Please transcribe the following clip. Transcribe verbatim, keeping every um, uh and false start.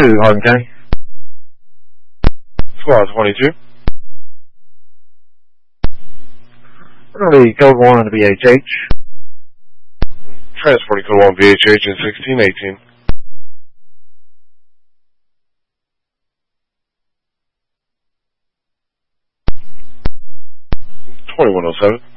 Hardin County. Squad twenty-two. Early code one on the B H H. Transporting code one V H H in sixteen eighteen. twenty-one oh seven.